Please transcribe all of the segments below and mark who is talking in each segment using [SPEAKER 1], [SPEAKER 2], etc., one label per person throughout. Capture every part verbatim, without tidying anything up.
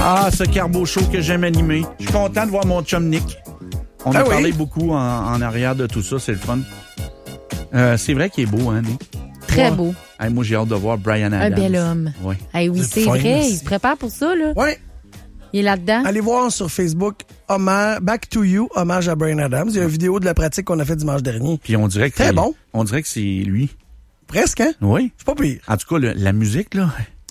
[SPEAKER 1] Ah, ce Carbo Show que j'aime animer. Je suis content de voir mon chum Nick. On ah a oui? parlé beaucoup en, en arrière de tout ça, c'est le fun. Euh, c'est vrai qu'il est beau, hein, Nick?
[SPEAKER 2] Très
[SPEAKER 1] ouais.
[SPEAKER 2] beau.
[SPEAKER 1] Hey, moi, j'ai hâte de voir Bryan Adams.
[SPEAKER 2] Un bel homme.
[SPEAKER 1] Ouais.
[SPEAKER 2] Hey, oui, c'est, c'est vrai, merci. Il se prépare pour ça, là.
[SPEAKER 3] Oui.
[SPEAKER 2] Il est là-dedans.
[SPEAKER 3] Allez voir sur Facebook, hommage, Back to You, hommage à Bryan Adams. Il y a une vidéo de la pratique qu'on a fait dimanche dernier.
[SPEAKER 1] Puis on dirait que
[SPEAKER 3] Très bon.
[SPEAKER 1] On dirait que c'est lui.
[SPEAKER 3] Presque, hein?
[SPEAKER 1] Oui.
[SPEAKER 3] C'est pas pire.
[SPEAKER 1] En tout cas, le, la musique, là.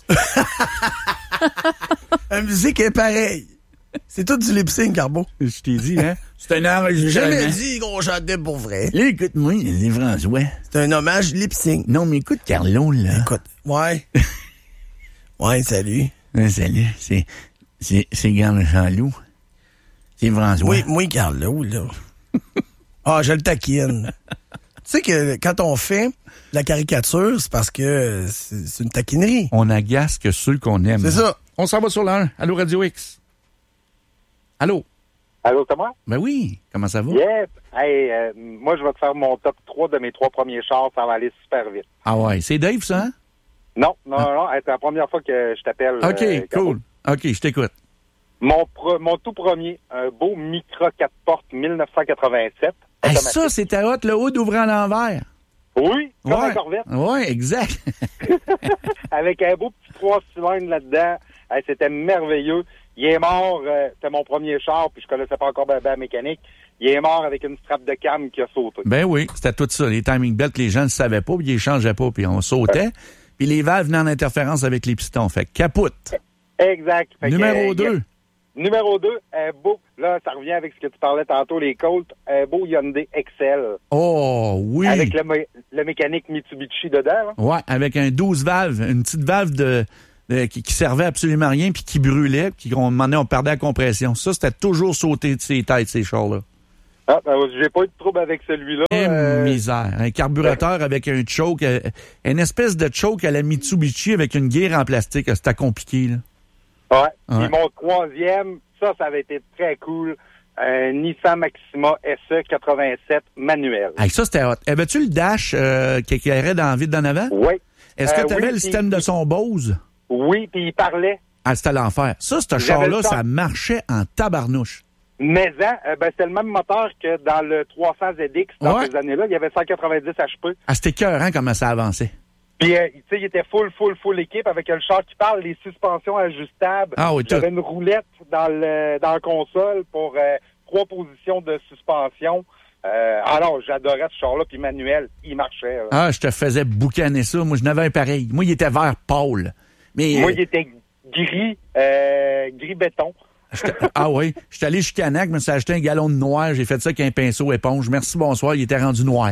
[SPEAKER 3] La musique est pareille. C'est tout du lip-sync, Carbo.
[SPEAKER 1] Je t'ai dit, hein? C'est un enregistrement.
[SPEAKER 3] J'ai jamais dit qu'on chantait pour vrai.
[SPEAKER 1] Là, écoute-moi, les François.
[SPEAKER 3] C'est un hommage lip-sync.
[SPEAKER 1] Non, mais écoute, Carlo, là.
[SPEAKER 3] Écoute, ouais. Ouais, salut.
[SPEAKER 1] Ouais, salut. C'est, c'est, c'est Garde Jean-Loup. C'est François.
[SPEAKER 3] Oui, moi, Carlo, là. Ah, je le taquine. Tu sais que quand on fait la caricature, c'est parce que c'est, c'est une taquinerie.
[SPEAKER 1] On agace que ceux qu'on aime.
[SPEAKER 3] C'est ça.
[SPEAKER 1] On s'en va sur l'un. Allô, Radio X. Allô?
[SPEAKER 4] Allô, c'est moi?
[SPEAKER 1] Ben oui. Comment ça va?
[SPEAKER 4] Yes. Hey, euh, moi, je vais te faire mon top trois de mes trois premiers chars. Ça va aller super vite.
[SPEAKER 1] Ah ouais. C'est Dave, ça? Hein?
[SPEAKER 4] Non, non, ah. non. C'est la première fois que je t'appelle.
[SPEAKER 1] OK, euh, cool. OK, je t'écoute.
[SPEAKER 4] Mon, pro, mon tout premier, un beau Micra quatre portes dix-neuf cent quatre-vingt-sept.
[SPEAKER 1] Hey, ça, c'était hot, le hood ouvrant à l'envers.
[SPEAKER 4] Oui, comme
[SPEAKER 1] ouais.
[SPEAKER 4] un Corvette.
[SPEAKER 1] Oui, exact.
[SPEAKER 4] Avec un beau petit trois cylindres là-dedans. Hey, c'était merveilleux. Il est mort, euh, c'était mon premier char, puis je connaissais pas encore bien la mécanique. Il est mort avec une strap de cam qui a sauté.
[SPEAKER 1] Ben oui, c'était tout ça. Les timing belts, les gens ne savaient pas, puis ils échangeaient pas, puis on sautait. Puis les valves venaient en interférence avec les pistons. Fait capoute.
[SPEAKER 4] Exact. Fait
[SPEAKER 1] numéro deux.
[SPEAKER 4] Numéro deux, un beau, là, ça revient avec ce que tu parlais tantôt, les Colts, un beau Hyundai Excel.
[SPEAKER 1] Oh, oui.
[SPEAKER 4] Avec le, le mécanique Mitsubishi dedans. Là.
[SPEAKER 1] Ouais, avec un douze valves, une petite valve de... Euh, qui, qui servait absolument à rien puis qui brûlait, puis qu'on demandait, on perdait la compression. Ça, c'était toujours sauté de ses têtes, ces chars-là.
[SPEAKER 4] Ah, ben, j'ai pas eu de trouble avec celui-là.
[SPEAKER 1] Et
[SPEAKER 4] euh...
[SPEAKER 1] misère. Un carburateur ouais. avec un choke, euh, une espèce de choke à la Mitsubishi avec une guerre en plastique. C'était compliqué, là.
[SPEAKER 4] Ouais. ouais. Et mon troisième, ça, ça avait été très cool. Un Nissan Maxima S E quatre-vingt-sept manuel.
[SPEAKER 1] Hey, ça, c'était hot. Avais-tu le dash euh, qui éclairait dans la vide d'en avant?
[SPEAKER 4] Oui.
[SPEAKER 1] Est-ce que
[SPEAKER 4] euh,
[SPEAKER 1] tu avais
[SPEAKER 4] oui,
[SPEAKER 1] le système
[SPEAKER 4] pis...
[SPEAKER 1] de son Bose?
[SPEAKER 4] Oui, puis il parlait.
[SPEAKER 1] Ah, c'était l'enfer. Ça, ce char-là, ça marchait en tabarnouche.
[SPEAKER 4] Mais euh, ben, c'était le même moteur que dans le trois cents Z X dans
[SPEAKER 1] ouais.
[SPEAKER 4] ces années-là. Il y avait cent quatre-vingt-dix H P.
[SPEAKER 1] Ah, c'était écœurant comment ça avançait.
[SPEAKER 4] Puis, euh, tu sais, il était full, full, full équipe avec le char qui parle, les suspensions ajustables.
[SPEAKER 1] Ah oui,
[SPEAKER 4] J'avais une roulette dans le dans la console pour euh, trois positions de suspension. Euh, alors, j'adorais ce char-là, puis manuel, il marchait. Là.
[SPEAKER 1] Ah, je te faisais boucaner ça. Moi, je n'avais un pareil. Moi, il était vert pâle. Mais,
[SPEAKER 4] Moi, il était gris, euh, gris béton.
[SPEAKER 1] Ah oui, je suis allé chez Canac, je me suis acheté un gallon de noir, j'ai fait ça avec un pinceau éponge. Merci, bonsoir, il était rendu noir.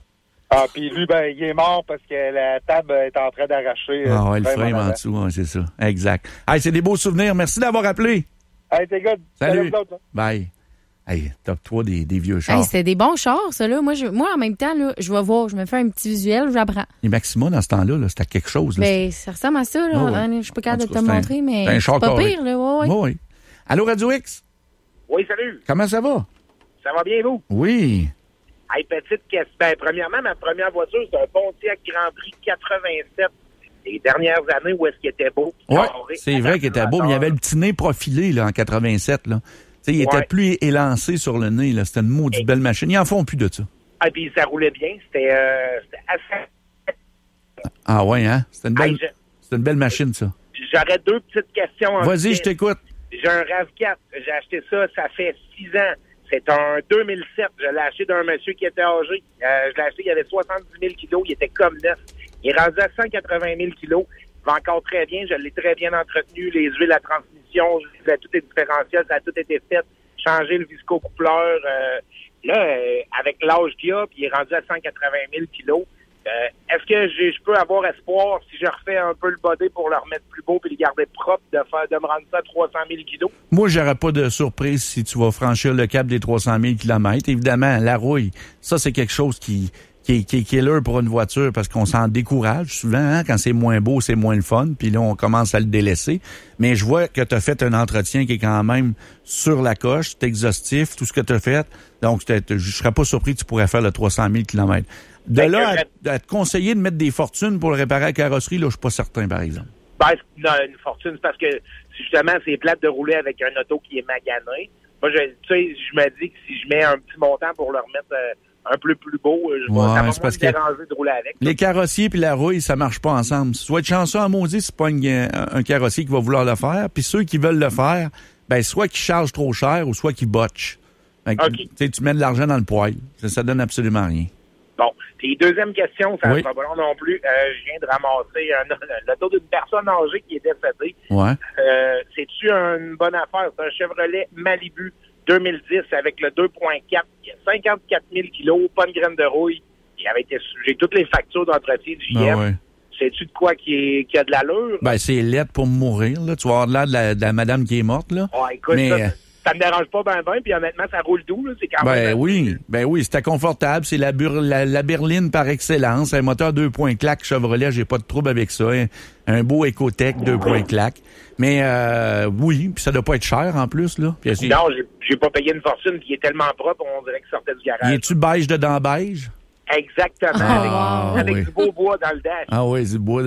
[SPEAKER 4] Ah, puis lui, ben, il est mort parce que la table est en train d'arracher.
[SPEAKER 1] Ah ouais, le frame en dessous, ouais, c'est ça. Exact. Hey, c'est des beaux souvenirs. Merci d'avoir appelé.
[SPEAKER 4] Hey, c'est good.
[SPEAKER 1] Salut.
[SPEAKER 4] Salut
[SPEAKER 1] bye. Hey, top trois des, des vieux chars.
[SPEAKER 2] Hey, c'était des bons chars, ça, là. Moi, je, moi, en même temps, là, je vais voir, je me fais un petit visuel, j'apprends.
[SPEAKER 1] Et Maxima, dans ce temps-là, là, c'était quelque chose. Là.
[SPEAKER 2] Ben, ça ressemble à ça, là.
[SPEAKER 1] Oh, ouais.
[SPEAKER 2] Je suis pas capable de te montrer, un, mais
[SPEAKER 1] un
[SPEAKER 2] c'est pas carré. Pire, là. Ouais, ouais.
[SPEAKER 1] Oh, oui. Allô, Radio X?
[SPEAKER 5] Oui, salut.
[SPEAKER 1] Comment ça va?
[SPEAKER 5] Ça va bien, vous?
[SPEAKER 1] Oui.
[SPEAKER 5] Hey, petite question. Ben, premièrement, ma première voiture, c'est un Pontiac Grand Prix quatre-vingt-sept. Les dernières années où est-ce qu'il était beau.
[SPEAKER 1] Oui, c'est vrai qu'il était beau, mais il y avait le petit nez profilé, là, en quatre-vingt-sept, là. T'sais, il ouais. était plus élancé sur le nez, là. C'était une maudite belle machine. Ils en font plus de ça.
[SPEAKER 5] Ah, puis ça roulait bien. C'était, euh, c'était assez...
[SPEAKER 1] Ah ouais, hein? C'était une belle,
[SPEAKER 5] hey, je...
[SPEAKER 1] c'était une belle machine, ça.
[SPEAKER 5] J'aurais deux petites questions.
[SPEAKER 1] Vas-y, fait. Je t'écoute.
[SPEAKER 5] J'ai un RAV quatre. J'ai acheté ça, ça fait six ans. C'est un deux mille sept. Je l'ai acheté d'un monsieur qui était âgé. Euh, je l'ai acheté, il avait soixante-dix mille kilos. Il était comme neuf. Il est rendu à cent quatre-vingt mille kilos. Il va encore très bien. Je l'ai très bien entretenu. Les huiles, la transmission, tout est différentiel. Ça a tout été fait. Changer le visco-coupleur. Euh, là, euh, avec l'âge qu'il a, puis il est rendu à cent quatre-vingt mille kilos. Euh, est-ce que j'ai, je peux avoir espoir, si je refais un peu le body pour le remettre plus beau puis le garder propre, de faire de me rendre ça à trois cent mille kilos?
[SPEAKER 1] Moi, j'aurais pas de surprise si tu vas franchir le cap des trois cent mille kilomètres. Évidemment, la rouille, ça, c'est quelque chose qui... Qui est, qui est killer pour une voiture parce qu'on s'en décourage souvent. Hein? Quand c'est moins beau, c'est moins le fun. Puis là, on commence à le délaisser. Mais je vois que tu as fait un entretien qui est quand même sur la coche. C'est exhaustif, tout ce que tu as fait. Donc, je serais pas surpris que tu pourrais faire le trois cent mille kilomètres. De ben, là à, à te conseiller de mettre des fortunes pour le réparer à la carrosserie, là, je suis pas certain, par exemple.
[SPEAKER 5] Ben, c'est une, une fortune, c'est parce que, justement, c'est plate de rouler avec un auto qui est magané. Moi, je, tu sais, je me dis que si je mets un petit montant pour le remettre euh, un peu plus beau, je
[SPEAKER 1] ouais,
[SPEAKER 5] vais, ça va moins
[SPEAKER 1] parce
[SPEAKER 5] me
[SPEAKER 1] que
[SPEAKER 5] déranger de rouler avec.
[SPEAKER 1] Les carrossiers puis la rouille, ça marche pas ensemble. Si tu vas être chanceux en maudit, c'est pas une, un, un carrossier qui va vouloir le faire. Puis ceux qui veulent le faire, ben soit qu'ils chargent trop cher ou soit qu'ils botchent. Fait que,
[SPEAKER 5] Okay.
[SPEAKER 1] tu mets de l'argent dans le poêle. Ça, ça donne absolument rien.
[SPEAKER 5] Bon. Puis, deuxième question, ça ne
[SPEAKER 1] oui.
[SPEAKER 5] sera pas long non plus. Euh, je viens de ramasser un, l'auto d'une personne âgée qui est décédée.
[SPEAKER 1] Ouais.
[SPEAKER 5] Euh, c'est-tu une bonne affaire? C'est un Chevrolet Malibu deux mille dix avec le deux virgule quatre. Il y a cinquante-quatre mille kilos, pas de graine de rouille. Il avait été, j'ai toutes les factures d'entretien du J M.
[SPEAKER 1] Ben ouais.
[SPEAKER 5] Sais-tu de quoi qui, est, qui a de l'allure?
[SPEAKER 1] Ben, c'est laid pour mourir, là. Tu vas avoir de l'air de la, de la madame qui est morte, là.
[SPEAKER 5] Ouais, écoute,
[SPEAKER 1] mais,
[SPEAKER 5] ça, ça me dérange pas ben ben, puis honnêtement, ça roule doux, là. C'est quand
[SPEAKER 1] ben
[SPEAKER 5] même...
[SPEAKER 1] oui, ben oui, c'était confortable. C'est la, bur- la, la berline par excellence. Un moteur deux points claque Chevrolet, j'ai pas de trouble avec ça. Un, un beau Ecotec deux points claque. Mais euh, oui, puis ça doit pas être cher en plus, là. Puis,
[SPEAKER 5] non, j'ai, j'ai pas payé une fortune, puis il est tellement propre, on dirait qu'il sortait du garage.
[SPEAKER 1] Es-tu beige dedans beige?
[SPEAKER 5] Exactement,
[SPEAKER 1] Ah,
[SPEAKER 5] avec, avec
[SPEAKER 1] oui.
[SPEAKER 5] du beau bois dans le dash.
[SPEAKER 1] Ah oui, du bois de...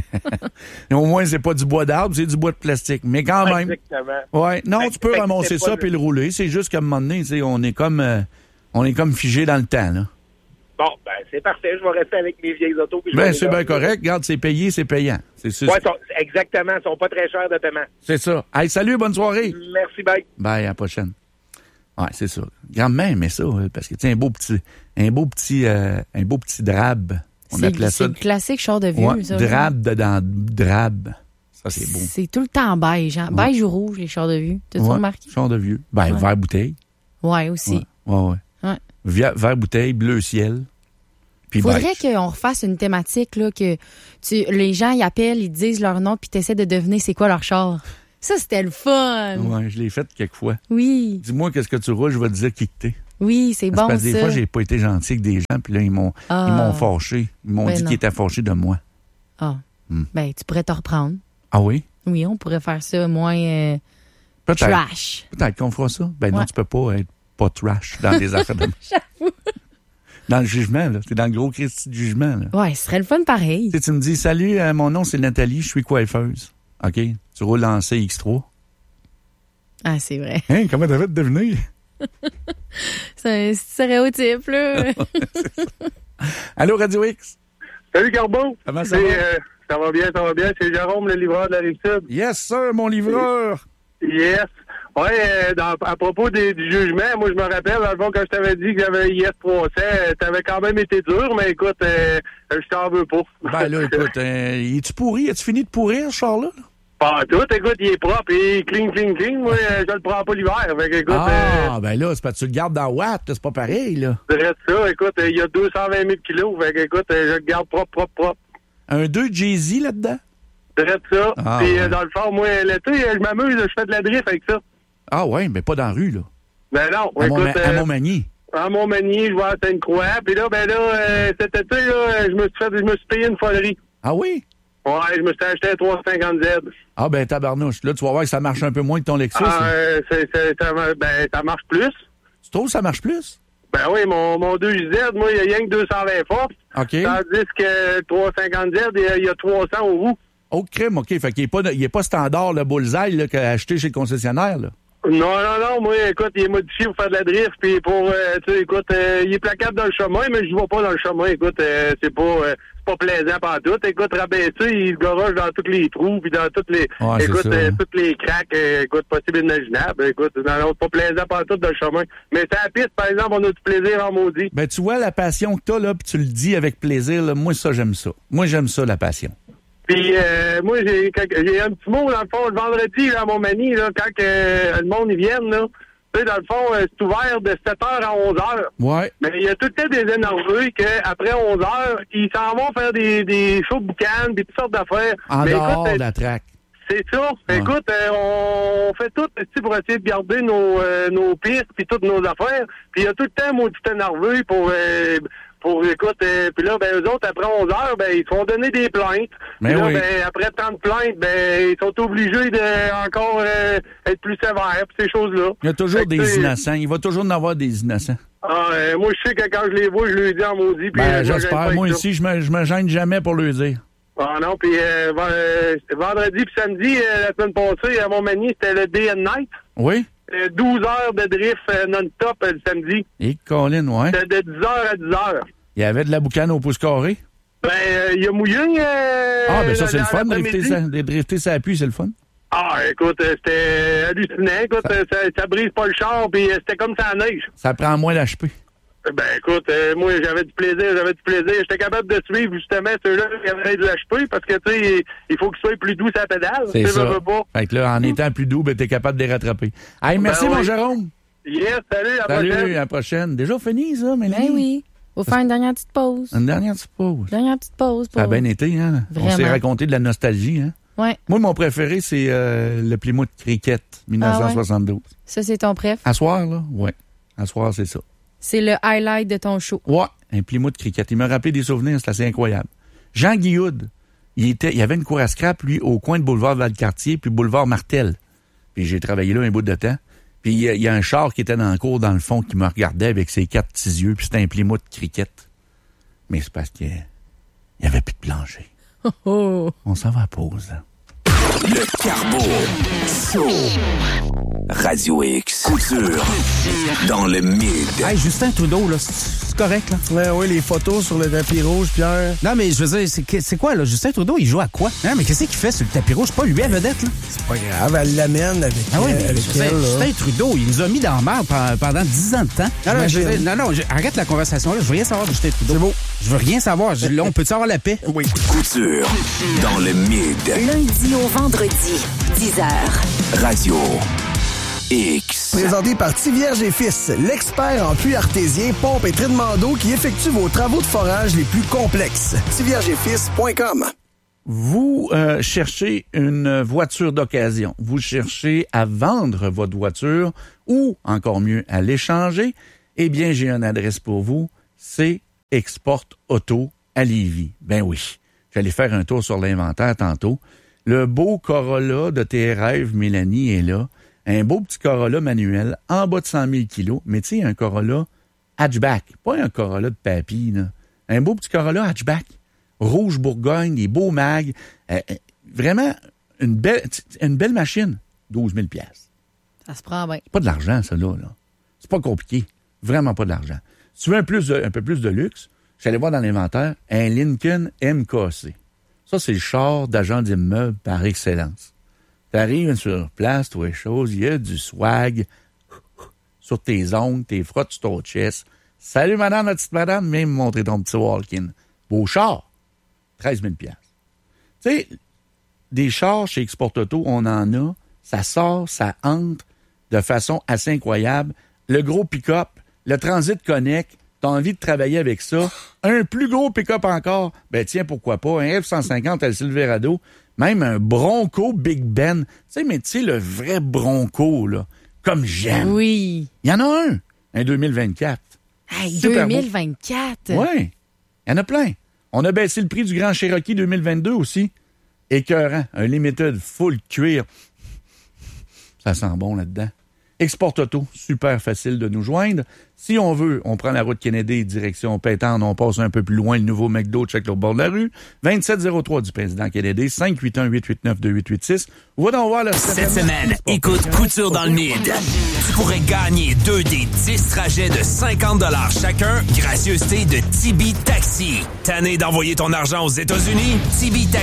[SPEAKER 1] ouais. Au moins, c'est pas du bois d'arbre, c'est du bois de plastique. Mais quand même...
[SPEAKER 5] Exactement.
[SPEAKER 1] Ouais, non,
[SPEAKER 5] Fait-
[SPEAKER 1] tu peux
[SPEAKER 5] fait que
[SPEAKER 1] ramasser
[SPEAKER 5] c'est
[SPEAKER 1] ça
[SPEAKER 5] pas
[SPEAKER 1] puis
[SPEAKER 5] le-
[SPEAKER 1] le rouler. C'est juste qu'à un moment donné, tu sais, on est comme... euh, on est comme figé dans le temps, là.
[SPEAKER 5] Bon, ben c'est parfait, je vais rester avec mes vieilles autos. puis je
[SPEAKER 1] Ben,
[SPEAKER 5] vais
[SPEAKER 1] c'est
[SPEAKER 5] les
[SPEAKER 1] bien
[SPEAKER 5] leur-
[SPEAKER 1] correct. Regarde, c'est payé, c'est payant. C'est sûr.
[SPEAKER 5] Ouais, sont, exactement, ils sont pas très chers de paiement.
[SPEAKER 1] C'est ça. Hey, salut, bonne soirée.
[SPEAKER 5] Merci, bye.
[SPEAKER 1] Bye, à la prochaine. Ouais, c'est ça. Grand-mère aimait ça, hein, parce que, tu sais, un beau petit... Un beau petit... euh, un beau petit drabe. On
[SPEAKER 2] C'est,
[SPEAKER 1] appelait
[SPEAKER 2] c'est
[SPEAKER 1] ça...
[SPEAKER 2] le classique char de vieux,
[SPEAKER 1] Ouais,
[SPEAKER 2] ça.
[SPEAKER 1] drabe dedans drabe. Ça, c'est beau.
[SPEAKER 2] C'est tout le temps beige, hein?
[SPEAKER 1] Ouais.
[SPEAKER 2] Beige ou rouge, les chars de vieux. T'as-tu
[SPEAKER 1] Ouais,
[SPEAKER 2] remarqué?
[SPEAKER 1] char de vieux. Ben,
[SPEAKER 2] Ouais.
[SPEAKER 1] vert bouteille.
[SPEAKER 2] Ouais, aussi.
[SPEAKER 1] Ouais, ouais. ouais.
[SPEAKER 2] Ouais.
[SPEAKER 1] Via- Vert bouteille, bleu ciel. Puis
[SPEAKER 2] Faudrait
[SPEAKER 1] beige.
[SPEAKER 2] qu'on refasse une thématique, là, que tu, les gens, ils appellent, ils disent leur nom, puis t'essaies de deviner c'est quoi leur char. Ça, c'était le fun.
[SPEAKER 1] Ouais, je l'ai fait quelques fois.
[SPEAKER 2] Oui,
[SPEAKER 1] Dis-moi qu'est-ce que tu roules, je vais te dire qui que t'es.
[SPEAKER 2] oui, c'est
[SPEAKER 1] Parce
[SPEAKER 2] bon,
[SPEAKER 1] que des
[SPEAKER 2] ça.
[SPEAKER 1] fois, j'ai pas été gentil avec des gens, puis là, ils m'ont,
[SPEAKER 2] Ah.
[SPEAKER 1] ils m'ont fâché. Ils m'ont
[SPEAKER 2] Ben
[SPEAKER 1] dit
[SPEAKER 2] non.
[SPEAKER 1] qu'ils étaient fâchés de moi.
[SPEAKER 2] Ah,
[SPEAKER 1] Hmm.
[SPEAKER 2] ben, tu pourrais te reprendre.
[SPEAKER 1] Ah oui?
[SPEAKER 2] Oui, on pourrait faire ça moins euh,
[SPEAKER 1] Peut-être.
[SPEAKER 2] trash.
[SPEAKER 1] Peut-être qu'on fera ça. Ben non,
[SPEAKER 2] Ouais.
[SPEAKER 1] tu peux pas être pas trash dans les affaires de...
[SPEAKER 2] J'avoue.
[SPEAKER 1] Dans le jugement, là. T'es dans le gros Christi du jugement, là.
[SPEAKER 2] Ouais, ce serait le fun pareil.
[SPEAKER 1] Tu sais, tu me dis, salut, euh, mon nom, c'est Nathalie, je suis coiffeuse. OK? Tu roules en C X trois.
[SPEAKER 2] Ah, c'est vrai.
[SPEAKER 1] Hein, comment t'as fait de devenir?
[SPEAKER 2] C'est un stéréotype, là.
[SPEAKER 1] Allô, Radio X?
[SPEAKER 6] Salut, Garbo.
[SPEAKER 1] Comment ça
[SPEAKER 6] C'est,
[SPEAKER 1] va?
[SPEAKER 6] euh, ça va bien, ça va bien. C'est Jérôme, le livreur de la Rive-Sud.
[SPEAKER 1] Yes, sir, mon livreur!
[SPEAKER 6] Yes. Ouais, euh, dans- à propos des- du jugement, moi, je me rappelle, dans le fond, quand je t'avais dit que j'avais I S trois cents, euh, t'avais quand même été dur, mais écoute, euh, je t'en veux pas.
[SPEAKER 1] Ben là, écoute, euh, es-tu pourri? As-tu fini de pourrir, ce char-là?
[SPEAKER 6] Pas tout, écoute, il est propre, il est clean, clean, clean. Moi, euh, je le prends pas l'hiver. Fait que, écoute,
[SPEAKER 1] Ah, ben là, c'est parce que tu le gardes dans Watt, c'est pas pareil, là.
[SPEAKER 6] euh, reste ça, écoute, euh, il y a deux cent vingt mille kilos. Fait que, écoute, euh, je le garde propre, propre, propre.
[SPEAKER 1] Un deux Jay-Z là-dedans?
[SPEAKER 6] Reste ça.
[SPEAKER 1] Ah,
[SPEAKER 6] Puis,
[SPEAKER 1] ouais.
[SPEAKER 6] euh, dans le fond, moi, l'été, euh, je m'amuse, je fais de la drift avec ça.
[SPEAKER 1] Ah ouais, mais pas dans la rue, là.
[SPEAKER 6] Ben non,
[SPEAKER 1] À,
[SPEAKER 6] écoute...
[SPEAKER 1] Mont- à
[SPEAKER 6] euh,
[SPEAKER 1] Montmagny.
[SPEAKER 6] À Montmagny, je vais à Sainte-Croix. Puis là, ben là, euh, cet été, là, je me suis fait, je me suis payé une folerie.
[SPEAKER 1] Ah oui?
[SPEAKER 6] Ouais, je me suis acheté un trois cent cinquante Z.
[SPEAKER 1] Ah ben tabarnouche. Là, tu vas voir que ça marche un peu moins que ton Lexus.
[SPEAKER 6] Ah,
[SPEAKER 1] là.
[SPEAKER 6] euh, c'est, c'est, ça, ben, ça marche plus.
[SPEAKER 1] Tu trouves que ça marche plus?
[SPEAKER 6] Ben oui, mon, mon deux Z, moi, il y a rien que deux cent vingt forces.
[SPEAKER 1] OK.
[SPEAKER 6] Tandis que le trois cent cinquante Z, il y a- il y a trois cents au bout.
[SPEAKER 1] Autre crème, OK. Fait qu'il n'est pas, il est pas standard, le bullseye, là, qu'a acheté chez le concessionnaire, là.
[SPEAKER 6] Non, non, non, moi, écoute, il est modifié pour faire de la drift, puis pour, euh, tu sais, écoute, euh, il est placable dans le chemin, mais je ne vais pas dans le chemin, écoute, euh, c'est pas, euh, c'est pas plaisant pantoute. Écoute, rabaissé, il se garoche dans tous les trous, puis dans toutes les,
[SPEAKER 1] Ouais, c'est
[SPEAKER 6] écoute,
[SPEAKER 1] ça,
[SPEAKER 6] euh,
[SPEAKER 1] hein.
[SPEAKER 6] toutes les craques, euh, écoute, possible imaginables, écoute, non, non, c'est pas plaisant pantoute dans le chemin. Mais c'est à la piste, par exemple, on a du plaisir en maudit.
[SPEAKER 1] Ben, tu vois, la passion que t'as, là, puis tu le dis avec plaisir, là, moi, ça, j'aime ça. Moi, j'aime ça, la passion.
[SPEAKER 6] Puis euh, moi, j'ai j'ai un petit mot, dans le fond, le vendredi, là, à Montmagny, là, quand que, euh, le monde y vienne, là, tu sais, dans le fond, euh, c'est ouvert de sept heures à onze heures.
[SPEAKER 1] Ouais.
[SPEAKER 6] Mais il y a tout le temps des énervés qu'après onze heures, ils s'en vont faire des, des shows de boucan, des toutes sortes d'affaires.
[SPEAKER 1] En
[SPEAKER 6] Mais
[SPEAKER 1] dehors
[SPEAKER 6] écoute,
[SPEAKER 1] de la traque.
[SPEAKER 6] c'est ça.
[SPEAKER 1] Ouais.
[SPEAKER 6] Écoute, euh, on fait tout tu sais, pour essayer de garder nos, euh, nos pistes puis toutes nos affaires. Puis il y a tout le temps mon petit énervé pour... Euh, pour, écoute, euh, puis là, ben, eux autres, après onze heures, ben, ils se font donner des plaintes.
[SPEAKER 1] Mais
[SPEAKER 6] Puis là,
[SPEAKER 1] oui.
[SPEAKER 6] ben, après tant de plaintes, ben, ils sont obligés de encore euh, être plus sévères, puis ces choses-là.
[SPEAKER 1] Il y a toujours
[SPEAKER 6] Fait que,
[SPEAKER 1] des
[SPEAKER 6] tu sais,
[SPEAKER 1] innocents. Il va toujours en avoir des innocents.
[SPEAKER 6] Ah, euh, moi, je sais que quand je les vois, je leur dis en maudit. puis, euh,
[SPEAKER 1] Ben,
[SPEAKER 6] moi,
[SPEAKER 1] j'espère.
[SPEAKER 6] j'aime
[SPEAKER 1] Moi,
[SPEAKER 6] pas ça.
[SPEAKER 1] ici, je me, je me gêne jamais pour le dire.
[SPEAKER 6] Ah non, puis euh, euh, vendredi puis samedi, euh, la semaine passée, à Montmagny, c'était le Day and Night.
[SPEAKER 1] Oui?
[SPEAKER 6] Euh, douze heures de drift euh, non-stop euh, le samedi.
[SPEAKER 1] Et Colin, ouais.
[SPEAKER 6] C'était de dix heures à dix heures.
[SPEAKER 1] Il y avait de la boucane au pouce carré?
[SPEAKER 6] Ben, il euh, y a mouillé. Euh,
[SPEAKER 1] Ah, ben ça,
[SPEAKER 6] dans-
[SPEAKER 1] c'est le
[SPEAKER 6] dans
[SPEAKER 1] fun, de
[SPEAKER 6] l'après-midi.
[SPEAKER 1] drifter, sa, de drifter sa pluie, c'est le fun.
[SPEAKER 6] Ah, écoute, euh, c'était hallucinant. Écoute, ça, ça, ça brise pas le char, puis euh, c'était comme ça la neige.
[SPEAKER 1] Ça prend moins d'H P.
[SPEAKER 6] Ben, écoute, euh, moi, j'avais du plaisir, j'avais du plaisir. J'étais capable de suivre, justement, ceux-là qui avaient du H P, parce que, tu sais, il faut qu'ils soient plus doux sur la pédale.
[SPEAKER 1] C'est
[SPEAKER 6] Tu sais,
[SPEAKER 1] ça.
[SPEAKER 6] veux pas.
[SPEAKER 1] Fait que là, en étant plus doux, ben, t'es capable de les rattraper. Hey, merci,
[SPEAKER 6] Ben
[SPEAKER 1] mon
[SPEAKER 6] oui.
[SPEAKER 1] Jérôme.
[SPEAKER 6] Yes, salut, à la
[SPEAKER 1] Salut,
[SPEAKER 6] prochaine.
[SPEAKER 1] à la prochaine. Déjà fini, ça, Mélanie?
[SPEAKER 2] Ben oui. Faut faire une dernière petite pause.
[SPEAKER 1] Une dernière petite pause.
[SPEAKER 2] Dernière petite pause.
[SPEAKER 1] Ça a
[SPEAKER 2] pour-
[SPEAKER 1] bien été, hein? On
[SPEAKER 2] Vraiment.
[SPEAKER 1] s'est raconté de la nostalgie, hein?
[SPEAKER 2] Ouais.
[SPEAKER 1] Moi, mon préféré, c'est euh, le Plymouth Cricket, dix-neuf cent soixante-douze.
[SPEAKER 2] Ça, c'est ton préf.
[SPEAKER 1] À soir, là? Ouais. À soir, c'est ça.
[SPEAKER 2] C'est le highlight de ton show.
[SPEAKER 1] Ouais, un Plymouth Cricket. Il m'a rappelé des souvenirs, c'est assez incroyable. Jean Guilloud, il était, il y avait une cour à scrap, lui, au coin de boulevard Valcartier, puis boulevard Martel. Puis j'ai travaillé là un bout de temps. Puis il y, a- il y a un char qui était dans la cour, dans le fond, qui me regardait avec ses quatre petits yeux, puis c'était un Plymouth Cricket. Mais c'est parce qu'il n'y avait plus de plancher.
[SPEAKER 2] Oh, oh.
[SPEAKER 1] On s'en va à pause, là.
[SPEAKER 7] Le Carbo Show. Radio X. Couture. Dans le mid.
[SPEAKER 8] Hey, Justin Trudeau, là, c'est c'est correct, là?
[SPEAKER 3] Ouais, oui, les photos sur le tapis rouge, Pierre.
[SPEAKER 8] Non, mais je veux dire, c'est que- c'est quoi, là? Justin Trudeau, il joue à quoi? Hein, mais qu'est-ce qu'il fait sur le tapis rouge? C'est pas lui à vedette, là?
[SPEAKER 3] C'est pas grave, elle l'amène avec,
[SPEAKER 8] Ah oui,
[SPEAKER 3] euh,
[SPEAKER 8] mais
[SPEAKER 3] avec
[SPEAKER 8] Justin,
[SPEAKER 3] elle. là.
[SPEAKER 8] Justin Trudeau, il nous a mis dans la merde pe- pendant dix ans de temps. Non, non, je,
[SPEAKER 3] Imagine.
[SPEAKER 8] non, non, je- arrête la conversation, là. Je veux rien savoir de Justin Trudeau.
[SPEAKER 3] C'est beau.
[SPEAKER 8] Je veux rien savoir. Je- là, on peut-tu avoir la paix?
[SPEAKER 3] Oui.
[SPEAKER 7] Couture. Dans le mid.
[SPEAKER 9] Lundi au vendredi, dix heures.
[SPEAKER 7] Radio X.
[SPEAKER 3] Présenté par Tivierge et Fils, l'expert en puits artésien, pompe et traitement d'eau qui effectue vos travaux de forage les plus complexes. tivierge et fils point com.
[SPEAKER 1] Vous euh, cherchez une voiture d'occasion. Vous cherchez à vendre votre voiture ou, encore mieux, à l'échanger. Eh bien, j'ai une adresse pour vous. C'est Export Auto à Lévis. Ben oui. J'allais faire un tour sur l'inventaire tantôt. Le beau Corolla de tes rêves, Mélanie, est là. Un beau petit Corolla manuel, en bas de cent mille kilos. Mais tu sais, un Corolla hatchback. Pas un Corolla de papy, là. Un beau petit Corolla hatchback. Rouge Bourgogne, des beaux mags. Euh, euh, vraiment, une belle, une belle machine. douze mille piastres.
[SPEAKER 2] Ça se prend bien.
[SPEAKER 1] C'est pas de l'argent, ça, là. là. C'est pas compliqué. Vraiment pas de l'argent. Si tu veux un, plus de- un peu plus de luxe, j'allais voir dans l'inventaire un Lincoln M K C. Ça, c'est le char d'agent d'immeuble par excellence. T'arrives sur place, toi, les choses, il y a du swag sur tes ongles, t'es frottes sur ton chest. Salut, madame, la petite madame, même montrer ton petit walk-in. Beau char. treize mille piastres. Tu sais, des chars chez Export Auto, on en a. Ça sort, ça entre de façon assez incroyable. Le gros pick-up, le Transit Connect, t'as envie de travailler avec ça. Un plus gros pick-up encore, ben tiens, pourquoi pas. Un F cent cinquante à le Silverado, même un Bronco Big Ben. Tu sais, mais tu sais, le vrai Bronco, là, comme j'aime.
[SPEAKER 2] Oui.
[SPEAKER 1] Il y en a un, un deux mille vingt-quatre.
[SPEAKER 2] Hey,
[SPEAKER 1] Super beau.
[SPEAKER 2] deux mille vingt-quatre.
[SPEAKER 1] Oui, il y en a plein. On a baissé le prix du Grand Cherokee deux mille vingt-deux aussi. Écœurant, un Limited full cuir. Ça sent bon là-dedans. Export Auto, super facile de nous joindre. Si on veut, on prend la route Kennedy, direction Pétendre, on passe un peu plus loin, le nouveau McDo, check le bord de la rue. vingt-sept zéro trois du président Kennedy, cinq huit un, huit huit neuf, deux huit huit six. Va donc voir le...
[SPEAKER 7] Cette semaine, écoute Couture dans le mid. Tu pourrais gagner deux des dix trajets de cinquante dollars chacun, gracieuseté de Tibi Taxi. Tanné d'envoyer ton argent aux États-Unis? Tibi Taxi